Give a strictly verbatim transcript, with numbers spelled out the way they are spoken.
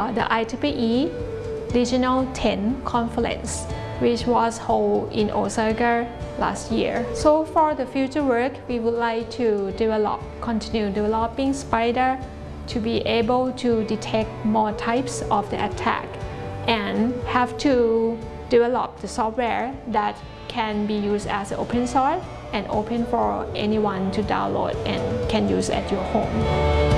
uh, the I triple E Regional ten Conference, which was held in Osaka last year. So for the future work, we would like to develop, continue developing Spider to be able to detect more types of the attack, and have to develop the software that can be used as open source and open for anyone to download and can use at your home.